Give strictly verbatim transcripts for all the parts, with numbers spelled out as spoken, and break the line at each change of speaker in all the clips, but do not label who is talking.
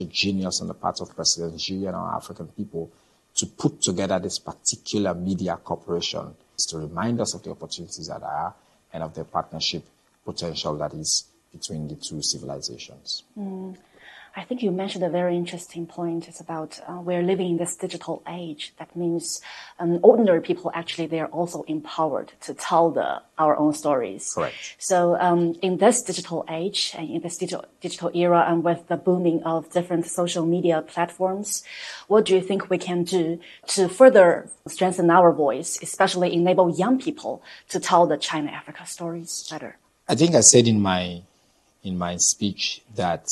a genius on the part of President Xi and our African people to put together this particular media corporation to remind us of the opportunities that are and of the partnership potential that is between the two civilizations.
Mm. I think you mentioned a very interesting point. It's about uh, we're living in this digital age. That means um, ordinary people, actually, they're also empowered to tell the, our own stories.
Correct.
So um, in this digital age and in this digital, digital era, and with the booming of different social media platforms, what do you think we can do to further strengthen our voice, especially enable young people to tell the China-Africa stories better?
I think I said in my in my speech that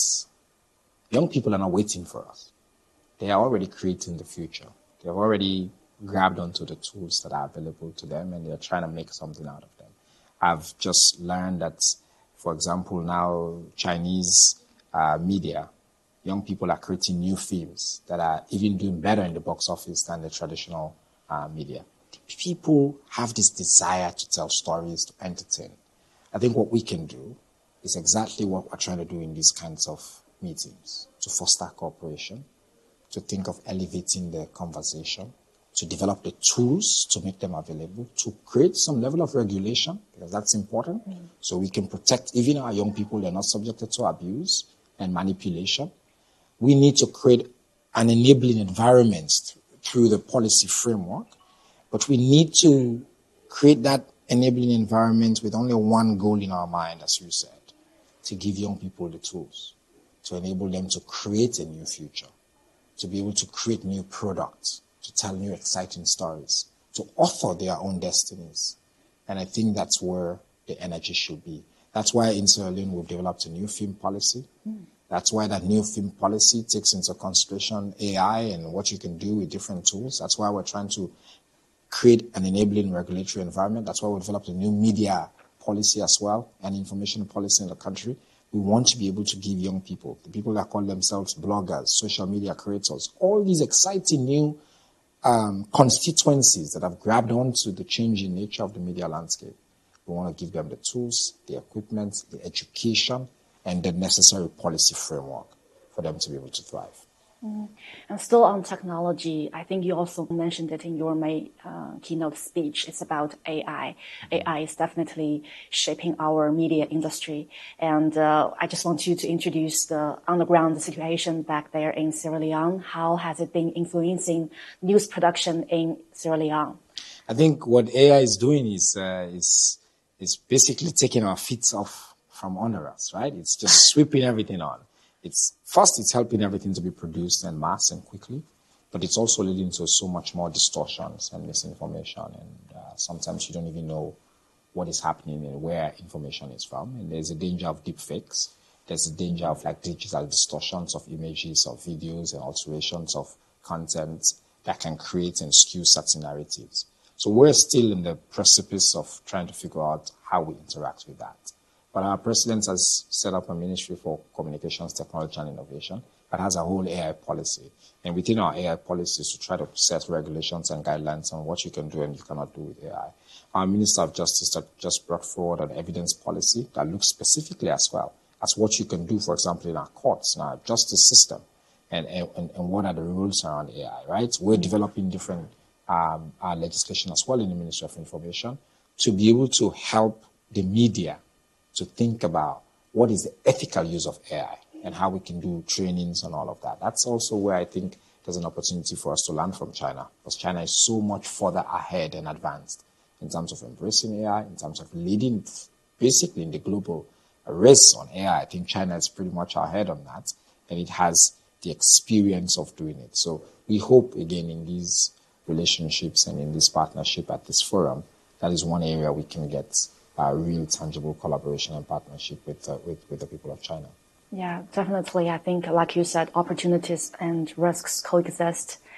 young people are not waiting for us. They are already creating the future. They've already grabbed onto the tools that are available to them, and they're trying to make something out of them. I've just learned that, for example, now Chinese uh, media, young people are creating new films that are even doing better in the box office than the traditional uh, media. People have this desire to tell stories, to entertain. I think what we can do is exactly what we're trying to do in these kinds of meetings, to foster cooperation, to think of elevating the conversation, to develop the tools to make them available, to create some level of regulation, because that's important, mm. so we can protect even our young people. They're not subjected to abuse and manipulation. We need to create an enabling environment through the policy framework, but we need to create that enabling environment with only one goal in our mind, as you said, to give young people the tools, to enable them to create a new future, to be able to create new products, to tell new exciting stories, to author their own destinies. And I think that's where the energy should be. That's why in Sierra Leone we've developed a new film policy. Mm. That's why that new film policy takes into consideration A I and what you can do with different tools. That's why we're trying to create an enabling regulatory environment. That's why we developed a new media policy as well, and information policy in the country. We want to be able to give young people, the people that call themselves bloggers, social media creators, all these exciting new um, constituencies that have grabbed onto the changing nature of the media landscape. We want to give them the tools, the equipment, the education, and the necessary policy framework for them to be able to thrive.
Mm. And still on technology, I think you also mentioned it in your May uh, keynote speech. It's about A I. A I is definitely shaping our media industry. And uh, I just want you to introduce the on-the-ground situation back there in Sierra Leone. How has it been influencing news production in Sierra Leone?
I think what A I is doing is uh, is is basically taking our feet off from under us, right? It's just sweeping everything on. It's first, it's helping everything to be produced en masse and quickly, but it's also leading to so much more distortions and misinformation. And uh, sometimes you don't even know what is happening and where information is from. And there's a danger of deep fakes. There's a danger of like digital distortions of images, of videos, and alterations of content that can create and skew certain narratives. So we're still in the precipice of trying to figure out how we interact with that. But our president has set up a ministry for communications, technology, and innovation that has a whole A I policy. And within our A I policies, to try to set regulations and guidelines on what you can do and you cannot do with A I. Our Minister of Justice just brought forward an evidence policy that looks specifically as well as what you can do, for example, in our courts, in our justice system, and, and, and what are the rules around A I, right? We're developing different um, uh, legislation as well in the Ministry of Information to be able to help the media to think about what is the ethical use of A I and how we can do trainings and all of that. That's also where I think there's an opportunity for us to learn from China, because China is so much further ahead and advanced in terms of embracing A I, in terms of leading basically in the global race on A I. I think China is pretty much ahead on that, and it has the experience of doing it. So we hope, again, in these relationships and in this partnership at this forum, that is one area we can get a real tangible collaboration and partnership with, uh, with with the people of China.
Yeah, definitely. I think, like you said, opportunities and risks coexist.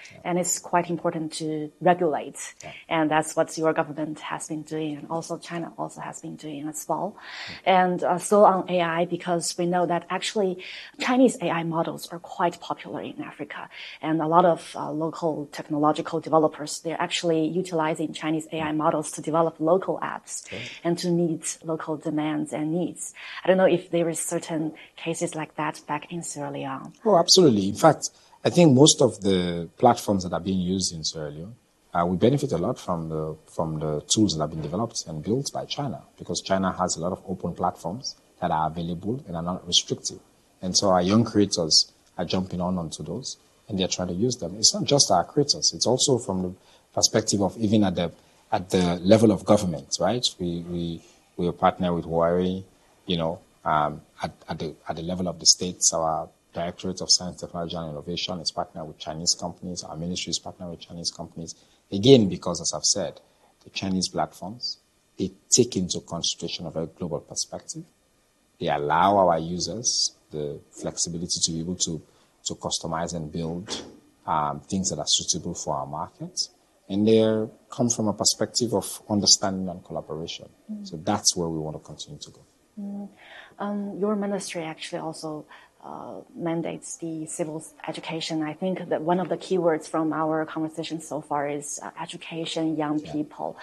Yeah. And it's quite important to regulate.
Yeah.
And that's what your government has been doing. And also China also has been doing as well. Yeah. And uh, still on A I, because we know that actually Chinese A I models are quite popular in Africa. And a lot of uh, local technological developers, they're actually utilizing Chinese A I models to develop local apps okay. and to meet local demands and needs. I don't know if there is certain cases like that back in Sierra Leone.
Oh, absolutely. In fact, I think most of the platforms that are being used in Sierra Leone, uh, we benefit a lot from the from the tools that have been developed and built by China, because China has a lot of open platforms that are available and are not restrictive. And so our young creators are jumping on onto those, and they're trying to use them. It's not just our creators; it's also from the perspective of even at the at the level of government, right? We we we are partner with Huawei, you know, um, at at the at the level of the states. Our Directorate of Science, Technology and Innovation is partnered with Chinese companies. Our ministry is partnered with Chinese companies. Again, because as I've said, the Chinese platforms, they take into consideration a very global perspective. They allow our users the flexibility to be able to, to customize and build um, things that are suitable for our markets. And they come from a perspective of understanding and collaboration. Mm. So that's where we want to continue to go.
Mm. Um, your ministry actually also Uh, mandates the civil education. I think that one of the keywords from our conversation so far is uh, education, young yeah. people.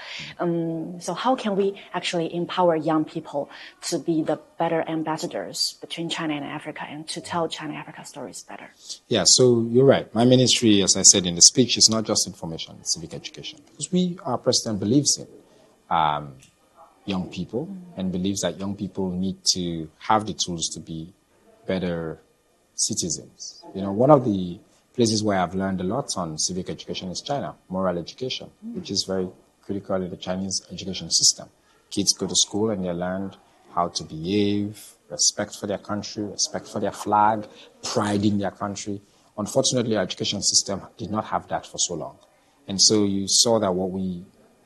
Um, so how can we actually empower young people to be the better ambassadors between China and Africa and to tell China-Africa stories better?
Yeah, so you're right. My ministry, as I said in the speech, is not just information, it's civic education. Because we, our president, believes in um, young people mm. and believes that young people need to have the tools to be better citizens. You know, one of the places where I've learned a lot on civic education is China, moral education, mm. which is very critical in the Chinese education system. Kids go to school and they learn how to behave, respect for their country, respect for their flag, pride in their country. Unfortunately, our education system did not have that for so long. And so you saw that what we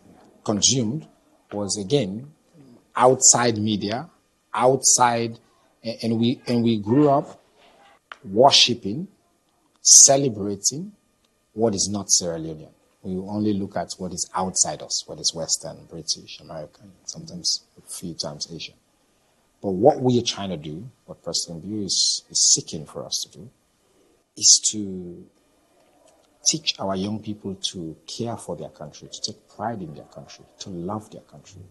consumed was, again, outside media, outside And we and we grew up worshipping, celebrating what is not Sierra Leonean. We only look at what is outside us, what is Western, British, American, sometimes a few times Asian. But what we are trying to do, what President Biu is, is seeking for us to do, is to teach our young people to care for their country, to take pride in their country, to love their country,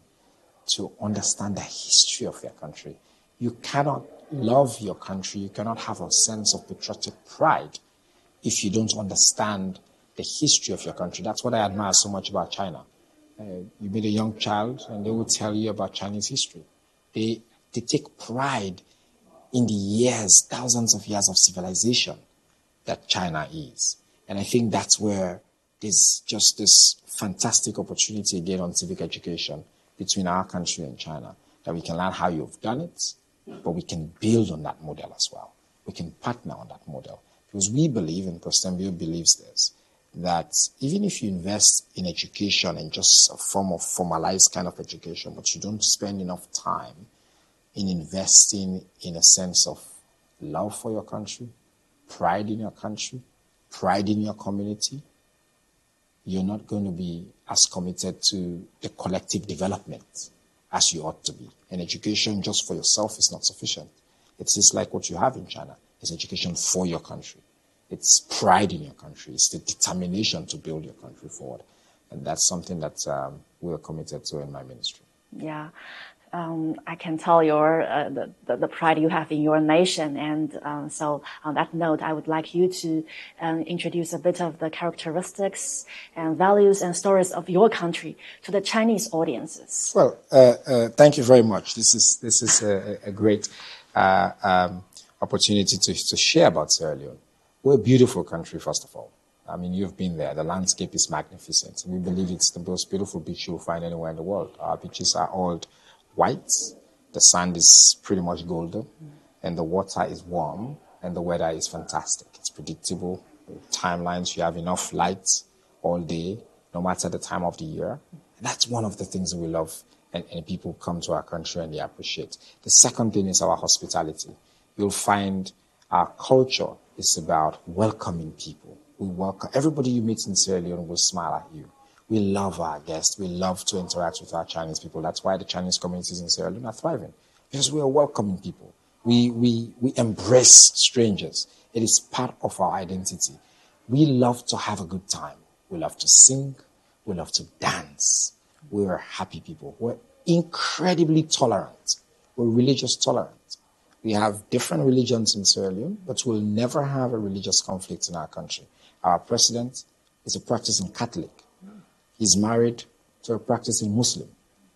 to understand the history of their country. You cannot love your country, you cannot have a sense of patriotic pride if you don't understand the history of your country. That's what I admire so much about China. Uh, you meet a young child and they will tell you about Chinese history. They, they take pride in the years, thousands of years of civilization that China is. And I think that's where there's just this fantastic opportunity again on civic education between our country and China, that we can learn how you've done it, but we can build on that model as well. We can partner on that model. Because we believe, and President Biu believes this, that even if you invest in education and just a form of formalized kind of education, but you don't spend enough time in investing in a sense of love for your country, pride in your country, pride in your community, you're not going to be as committed to the collective development as you ought to be. And education just for yourself is not sufficient. It's just like what you have in China. It's education for your country. It's pride in your country. It's the determination to build your country forward. And that's something that um, we're committed to in my ministry.
Yeah. Um, I can tell your uh, the, the, the pride you have in your nation. And um, so on that note, I would like you to um, introduce a bit of the characteristics and values and stories of your country to the Chinese audiences.
Well, uh, uh, thank you very much. This is this is a, a great uh, um, opportunity to, to share about Sierra Leone. We're a beautiful country, first of all. I mean, you've been there. The landscape is magnificent. We believe it's the most beautiful beach you'll find anywhere in the world. Our beaches are all white, the sand is pretty much golden, and the water is warm, and the weather is fantastic. It's predictable. Timelines, you have enough light all day, no matter the time of the year. And that's one of the things that we love, and, and people come to our country and they appreciate. The second thing is our hospitality. You'll find our culture is about welcoming people. We welcome everybody you meet in Sierra Leone will smile at you. We love our guests. We love to interact with our Chinese people. That's why the Chinese communities in Sierra Leone are thriving, because we are welcoming people. We, we, we embrace strangers. It is part of our identity. We love to have a good time. We love to sing. We love to dance. We are happy people. We're incredibly tolerant. We're religious tolerant. We have different religions in Sierra Leone, but we'll never have a religious conflict in our country. Our president is a practicing Catholic. He's married to a practicing Muslim.